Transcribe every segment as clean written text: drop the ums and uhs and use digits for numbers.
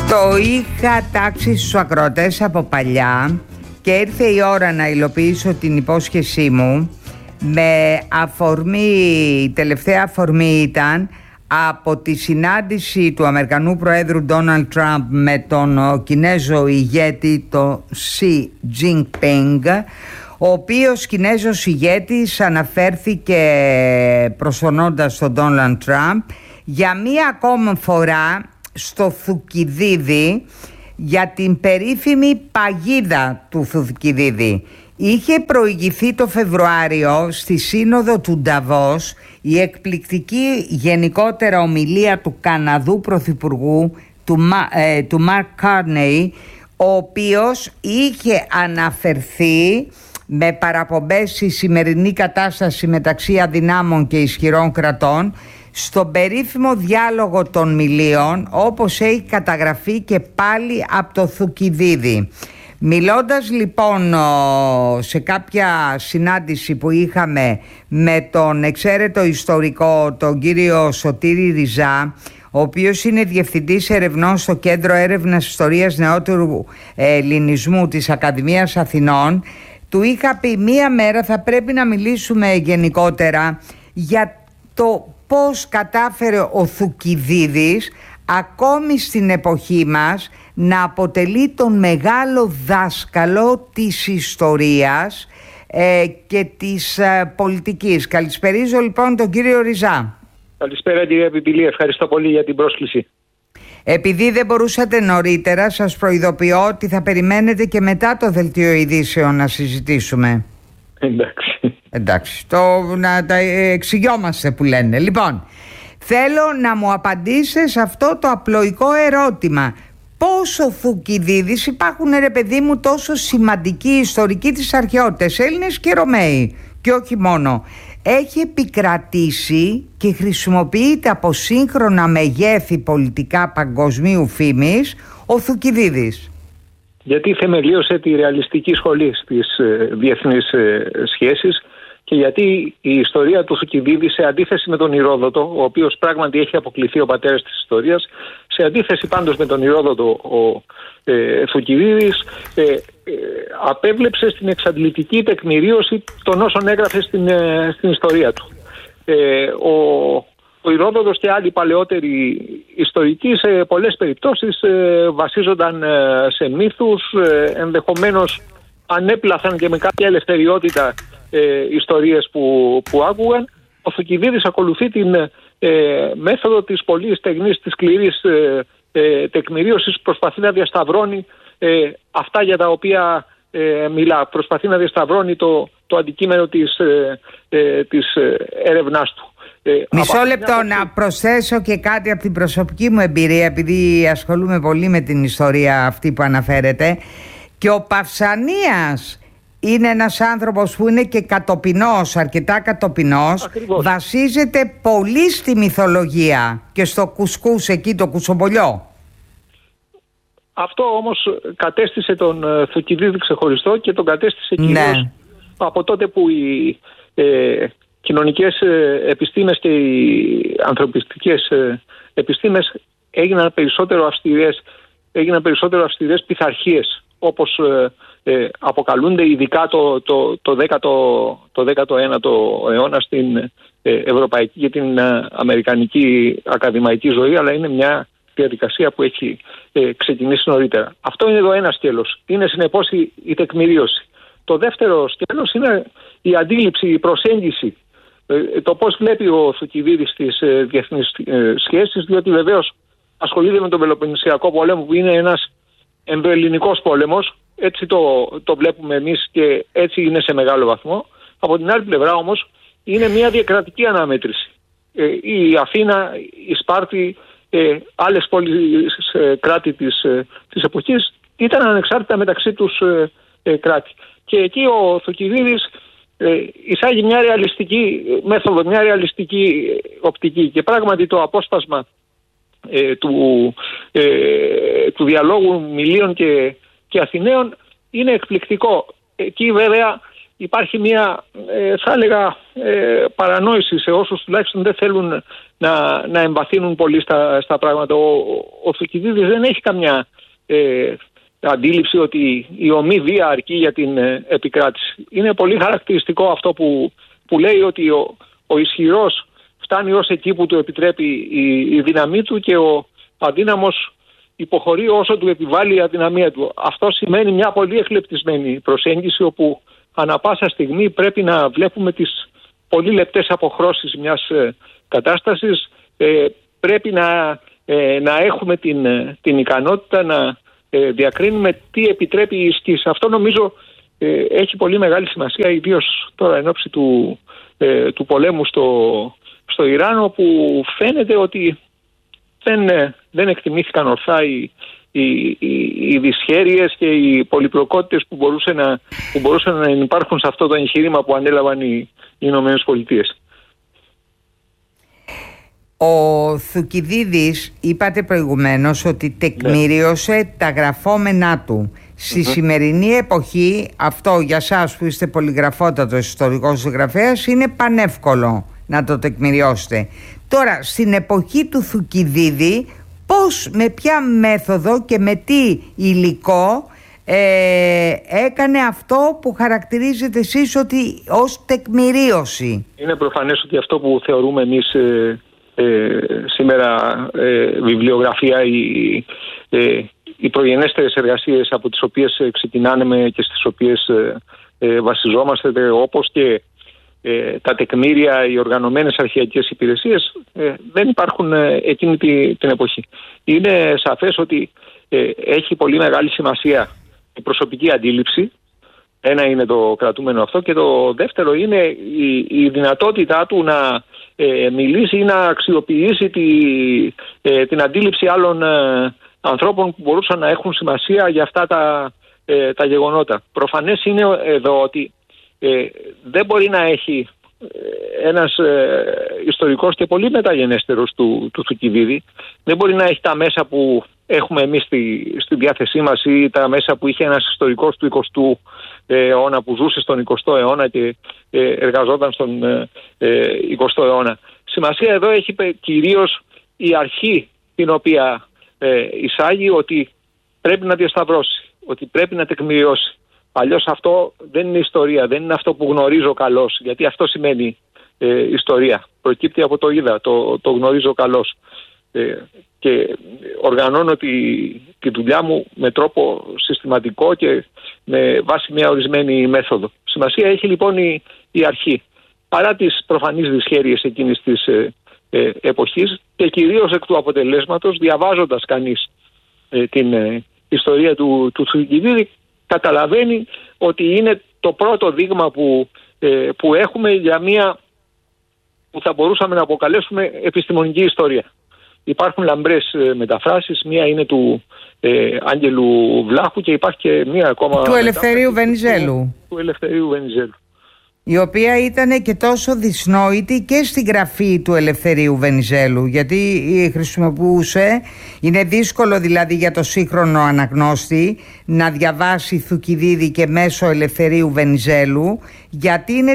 Το είχα τάξει στους ακροατές από παλιά και ήρθε η ώρα να υλοποιήσω την υπόσχεσή μου. Με αφορμή, η τελευταία αφορμή ήταν από τη συνάντηση του Αμερικανού Προέδρου Ντόναλντ Τραμπ με τον Κινέζο ηγέτη, τον Σι Τζινπίνγκ, ο οποίος Κινέζος ηγέτης αναφέρθηκε προσφωνώντας τον Ντόναλντ Τραμπ για μία ακόμα φορά στο Θουκυδίδη για την περίφημη παγίδα του Θουκυδίδη. Είχε προηγηθεί το Φεβρουάριο στη σύνοδο του Νταβός η εκπληκτική γενικότερα ομιλία του Καναδού Πρωθυπουργού του Μαρκ Κάρνεϊ, ο οποίος είχε αναφερθεί με παραπομπές στη σημερινή κατάσταση μεταξύ αδυνάμων και ισχυρών κρατών στον περίφημο διάλογο των Μιλίων, όπως έχει καταγραφεί και πάλι από το Θουκυδίδη. Μιλώντας λοιπόν σε κάποια συνάντηση που είχαμε με τον εξαίρετο ιστορικό τον κύριο Σωτήρη Ριζά, ο οποίος είναι διευθυντής ερευνών στο Κέντρο Έρευνας Ιστορίας Νεότερου Ελληνισμού της Ακαδημίας Αθηνών, του είχα πει μία μέρα θα πρέπει να μιλήσουμε γενικότερα για το πώς κατάφερε ο Θουκυδίδης ακόμη στην εποχή μας να αποτελεί τον μεγάλο δάσκαλο της ιστορίας και της πολιτικής. Καλησπερίζω λοιπόν τον κύριο Ριζά. Καλησπέρα κύριε Επιπηλή, ευχαριστώ πολύ για την πρόσκληση. Επειδή δεν μπορούσατε νωρίτερα, σας προειδοποιώ ότι θα περιμένετε και μετά το δελτίο ειδήσεων να συζητήσουμε. Εντάξει, να τα εξηγιόμαστε που λένε. Λοιπόν, θέλω να μου απαντήσετε σε αυτό το απλοϊκό ερώτημα. Πόσο Θουκυδίδης υπάρχουν, ρε παιδί μου, τόσο σημαντικοί ιστορικοί της αρχαιότητας, Έλληνες και Ρωμαίοι, και όχι μόνο, έχει επικρατήσει και χρησιμοποιείται από σύγχρονα μεγέθη πολιτικά παγκοσμίου φήμης ο Θουκυδίδης? Γιατί θεμελίωσε τη ρεαλιστική σχολή στις διεθνείς σχέσεις και γιατί η ιστορία του Θουκυδίδη, σε αντίθεση με τον Ηρόδοτο, ο οποίος πράγματι έχει αποκλειθεί ο πατέρας της ιστορίας, σε αντίθεση πάντως με τον Ηρόδοτο ο Θουκυδίδης απέβλεψε στην εξαντλητική τεκμηρίωση των όσων έγραφε στην ιστορία του. Ο Ηρόδοτος και άλλοι παλαιότεροι ιστορικοί σε πολλές περιπτώσεις βασίζονταν σε μύθους, ενδεχομένως ανέπλαθαν και με κάποια ελευθεριότητα ιστορίες που άκουγαν. Ο Θουκυδίδης ακολουθεί την μέθοδο της πολύ στεγνής, της σκληρής τεκμηρίωσης, προσπαθεί να διασταυρώνει αυτά για τα οποία μιλά, προσπαθεί να διασταυρώνει το αντικείμενο της έρευνάς του. Μισό λεπτό να προσθέσω και κάτι από την προσωπική μου εμπειρία, επειδή ασχολούμαι πολύ με την ιστορία αυτή που αναφέρεται. Και ο Παυσανίας είναι ένας άνθρωπος που είναι και κατοπινός, αρκετά κατοπινός. Ακριβώς. Βασίζεται πολύ στη μυθολογία και στο κουσκούς εκεί, το κουσομπολιό. Αυτό όμως κατέστησε τον Θουκυδίδη ξεχωριστό και τον κατέστησε κυρίως από τότε που οι κοινωνικές επιστήμες και οι ανθρωπιστικές επιστήμες έγιναν περισσότερο αυστηρές πειθαρχίες, όπως αποκαλούνται, ειδικά το 19ο αιώνα στην ευρωπαϊκή και την αμερικανική ακαδημαϊκή ζωή, αλλά είναι μια διαδικασία που έχει ξεκινήσει νωρίτερα. Αυτό είναι το ένα σκέλος. Είναι συνεπώς η τεκμηρίωση. Το δεύτερο σκέλος είναι η αντίληψη, η προσέγγιση, το πώς βλέπει ο Θουκυδίδης τις διεθνείς σχέσεις, διότι βεβαίως ασχολείται με τον Πελοποννησιακό πόλεμο, που είναι ένας ενδοελληνικός πόλεμος, έτσι το βλέπουμε εμείς και έτσι είναι σε μεγάλο βαθμό. Από την άλλη πλευρά όμως είναι μια διακρατική αναμέτρηση. Η Αθήνα, η Σπάρτη, άλλες πόλεις κράτη της εποχής ήταν ανεξάρτητα μεταξύ τους κράτη. Και εκεί ο Θουκυδίδης εισάγει μια ρεαλιστική μέθοδο, μια ρεαλιστική οπτική, και πράγματι το απόσπασμα του διαλόγου Μιλίων και Αθηναίων είναι εκπληκτικό. Εκεί βέβαια υπάρχει μια, θα έλεγα, παρανόηση σε όσους τουλάχιστον δεν θέλουν να εμβαθύνουν πολύ στα πράγματα. Ο Θουκυδίδης δεν έχει καμιά αντίληψη ότι η ομή βία αρκεί για την επικράτηση. Είναι πολύ χαρακτηριστικό αυτό που λέει ότι ο ισχυρός φτάνει ως εκεί που του επιτρέπει η δύναμή του και ο αδύναμος υποχωρεί όσο του επιβάλλει η αδυναμία του. Αυτό σημαίνει μια πολύ εκλεπτισμένη προσέγγιση, όπου ανά πάσα στιγμή πρέπει να βλέπουμε τις πολύ λεπτές αποχρώσεις μιας κατάστασης. Πρέπει να έχουμε την ικανότητα να διακρίνουμε τι επιτρέπει η ισχύς. Αυτό νομίζω έχει πολύ μεγάλη σημασία, ιδίως τώρα εν ώψη του πολέμου στο Ιράν, όπου φαίνεται ότι δεν εκτιμήθηκαν ορθά οι δυσχέρειες και οι πολυπλοκότητες που μπορούσαν να υπάρχουν σε αυτό το εγχείρημα που ανέλαβαν οι Ηνωμένες Πολιτείες. Ο Θουκυδίδης, είπατε προηγουμένως ότι τεκμηρίωσε τα γραφόμενά του. Στη σημερινή εποχή, αυτό για σας που είστε πολυγραφότατος ιστορικός συγγραφέας, είναι πανεύκολο να το τεκμηριώσετε. Τώρα, στην εποχή του Θουκυδίδη, πώς, με ποια μέθοδο και με τι υλικό έκανε αυτό που χαρακτηρίζετε εσείς ότι ως τεκμηρίωση? Είναι προφανές ότι αυτό που θεωρούμε εμείς σήμερα βιβλιογραφία, οι προγενέστερες εργασίες από τις οποίες ξεκινάμε και στις οποίες βασιζόμαστε, όπως και τα τεκμήρια, οι οργανωμένες αρχαιακές υπηρεσίες, δεν υπάρχουν εκείνη την εποχή. Είναι σαφές ότι έχει πολύ μεγάλη σημασία η προσωπική αντίληψη. Ένα είναι το κρατούμενο αυτό, και το δεύτερο είναι η δυνατότητά του να μιλήσει ή να αξιοποιήσει την αντίληψη άλλων ανθρώπων που μπορούσαν να έχουν σημασία για αυτά τα γεγονότα. Προφανές είναι εδώ ότι δεν μπορεί να έχει ένας ιστορικός και πολύ μεταγενέστερος του Θουκυδίδη, δεν μπορεί να έχει τα μέσα που έχουμε εμείς στη διάθεσή μας ή τα μέσα που είχε ένας ιστορικός του 20ου αιώνα, που ζούσε στον 20ο αιώνα και εργαζόταν στον 20ο αιώνα. Σημασία εδώ έχει κυρίως η αρχή την οποία εισάγει, ότι πρέπει να διασταυρώσει, ότι πρέπει να τεκμηριώσει. Αλλιώς αυτό δεν είναι ιστορία, δεν είναι αυτό που γνωρίζω καλώς, γιατί αυτό σημαίνει ιστορία. Προκύπτει από το είδα, το γνωρίζω καλώς. Και οργανώνω τη δουλειά μου με τρόπο συστηματικό και με βάση μια ορισμένη μέθοδο. Σημασία έχει λοιπόν η αρχή. Παρά τις προφανείς δυσχέρειες εκείνης της εποχής, και κυρίως εκ του αποτελέσματος, διαβάζοντας κανείς την ιστορία του Θουκυδίδη, καταλαβαίνει ότι είναι το πρώτο δείγμα που έχουμε για μια που θα μπορούσαμε να αποκαλέσουμε επιστημονική ιστορία. Υπάρχουν λαμπρές μεταφράσεις, μία είναι του Άγγελου Βλάχου και υπάρχει και μία ακόμα του Ελευθερίου Βενιζέλου. Του Ελευθερίου Βενιζέλου. Η οποία ήταν και τόσο δυσνόητη και στην γραφή του Ελευθερίου Βενιζέλου, γιατί χρησιμοποιούσε, είναι δύσκολο δηλαδή για το σύγχρονο αναγνώστη να διαβάσει Θουκυδίδη και μέσω Ελευθερίου Βενιζέλου, γιατί είναι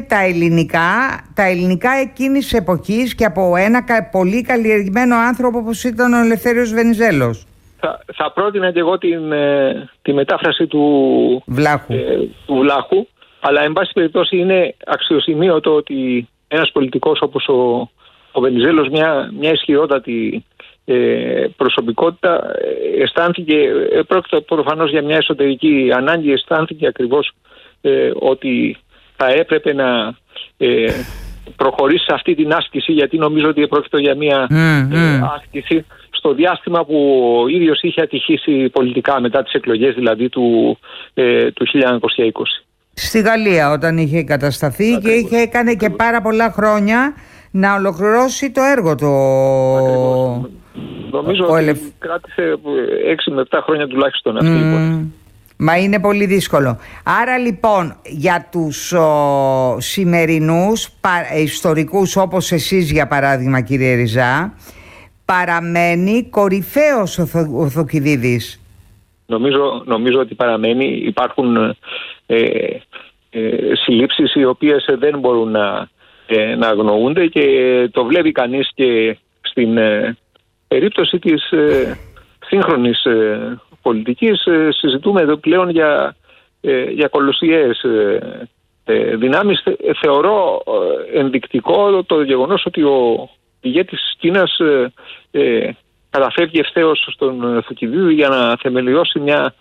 τα ελληνικά εκείνης της εποχής και από ένα πολύ καλλιεργημένο άνθρωπο όπως ήταν ο Ελευθέριος Βενιζέλος. Θα πρότεινα και εγώ τη μετάφραση του Βλάχου. Αλλά, εν πάση περιπτώσει, είναι αξιοσημείωτο ότι ένας πολιτικός όπως ο Βενιζέλος, μια ισχυρότατη προσωπικότητα, αισθάνθηκε, πρόκειται προφανώς για μια εσωτερική ανάγκη, αισθάνθηκε ακριβώς ότι θα έπρεπε να προχωρήσει σε αυτή την άσκηση, γιατί νομίζω ότι πρόκειται για μια άσκηση στο διάστημα που ο ίδιος είχε ατυχήσει πολιτικά μετά τις εκλογές, δηλαδή του 1920. Στη Γαλλία όταν είχε κατασταθεί και είχε κάνει και πάρα πολλά χρόνια να ολοκληρώσει το έργο του. Νομίζω ότι κράτησε 6 με 7 χρόνια τουλάχιστον αυτή η υπόθεση. Μα είναι πολύ δύσκολο. Άρα λοιπόν για τους σημερινούς ιστορικούς όπως εσείς για παράδειγμα, κύριε Ριζά, παραμένει κορυφαίος ο Θουκυδίδης. Νομίζω ότι παραμένει. Υπάρχουν συλλήψεις οι οποίες δεν μπορούν να αγνοούνται, και το βλέπει κανείς και στην περίπτωση της σύγχρονης πολιτικής. Συζητούμε εδώ πλέον για κολοσιαίες δυνάμεις. Θεωρώ ενδεικτικό το γεγονός ότι ο ηγέτης της Κίνας καταφεύγει ευθέως στον Θουκυδίδη για να θεμελιώσει μια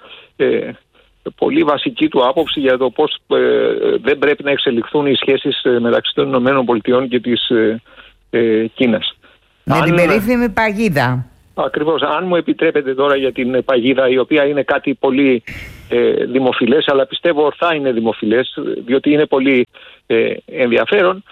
πολύ βασική του άποψη για το πώς δεν πρέπει να εξελιχθούν οι σχέσεις μεταξύ των ΗΠΑ και της Κίνας. Με την περίφημη παγίδα. Ακριβώς. Αν μου επιτρέπετε τώρα για την παγίδα, η οποία είναι κάτι πολύ δημοφιλές, αλλά πιστεύω ορθά είναι δημοφιλές, διότι είναι πολύ ενδιαφέρον.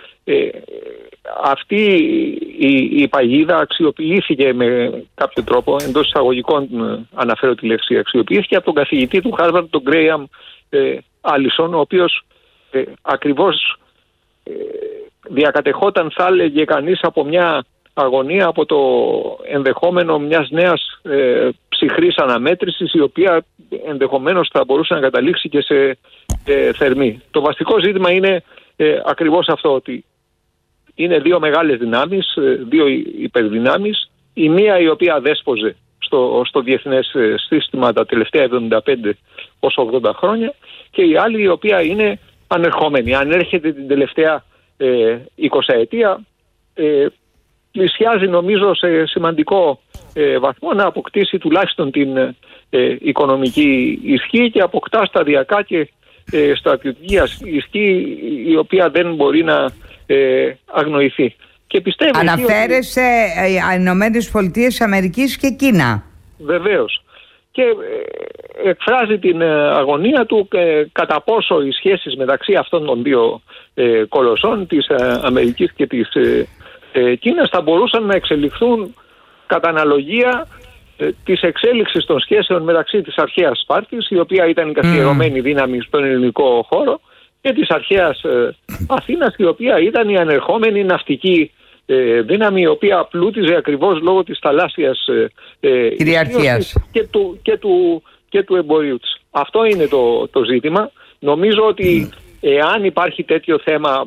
Αυτή η παγίδα αξιοποιήθηκε με κάποιο τρόπο, εντός εισαγωγικών αναφέρω τη λέξη, αξιοποιήθηκε από τον καθηγητή του Χάρβαρντ, τον Γκρέιαμ Άλισον, ο οποίος ακριβώς διακατεχόταν, θα έλεγε κανείς, από μια αγωνία, από το ενδεχόμενο μιας νέας ψυχρής αναμέτρησης, η οποία ενδεχομένως θα μπορούσε να καταλήξει και σε θερμή. Το βασικό ζήτημα είναι ακριβώς αυτό, ότι είναι δύο μεγάλες δυνάμεις, δύο υπερδυνάμεις, η μία η οποία δέσποζε στο διεθνές σύστημα τα τελευταία 75 ως 80 χρόνια, και η άλλη η οποία είναι ανερχόμενη. Αν έρχεται την τελευταία 20 ετία, πλησιάζει νομίζω σε σημαντικό βαθμό να αποκτήσει τουλάχιστον την οικονομική ισχύ, και αποκτά σταδιακά και στρατιωτική ισχύ, η οποία δεν μπορεί να αγνοηθεί. Και πιστεύω. Αναφέρεσαι Ηνωμένες Πολιτείες Αμερικής και Κίνα. Βεβαίως. Και εκφράζει την αγωνία του κατά πόσο οι σχέσεις μεταξύ αυτών των δύο κολοσσών, της Αμερικής και της Κίνας, θα μπορούσαν να εξελιχθούν κατά αναλογία της εξέλιξης των σχέσεων μεταξύ της αρχαίας Σπάρτης, η οποία ήταν η καθιερωμένη δύναμη στον ελληνικό χώρο, και της αρχαίας Αθήνας, η οποία ήταν η ανερχόμενη ναυτική δύναμη, η οποία πλούτιζε ακριβώς λόγω της θαλάσσιας κυριαρχίας και του εμπορίου της. Αυτό είναι το ζήτημα. Νομίζω ότι εάν υπάρχει τέτοιο θέμα,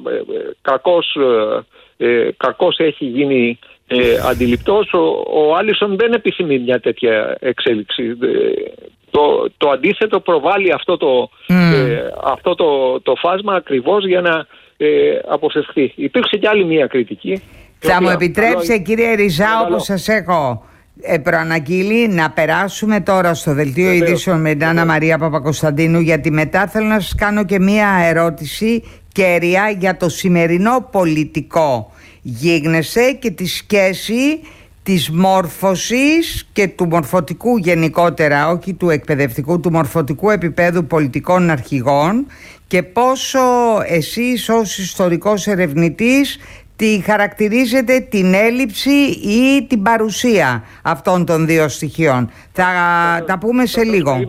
κακώς έχει γίνει αντιληπτός, ο Άλισον δεν επιθυμεί μια τέτοια εξέλιξη. Το αντίθετο, προβάλλει αυτό το φάσμα ακριβώς για να αποφευχθεί. Υπήρξε και άλλη μια κριτική. Θα μου επιτρέψετε, κύριε Ριζά, όπως σας έχω προαναγγείλει, να περάσουμε τώρα στο δελτίο ειδήσεων με την Άννα Μαρία Παπακοσταντίνου, γιατί μετά θέλω να σας κάνω και μία ερώτηση κέρια για το σημερινό πολιτικό γίγνεσθε και τη σχέση της μόρφωσης και του μορφωτικού γενικότερα, όχι του εκπαιδευτικού, του μορφωτικού επίπεδου πολιτικών αρχηγών, και πόσο εσείς ως ιστορικός ερευνητής τη χαρακτηρίζετε την έλλειψη ή την παρουσία αυτών των δύο στοιχείων. Θα τα πούμε σε λίγο.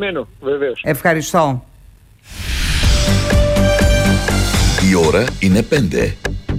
Ευχαριστώ. Η ώρα είναι 5.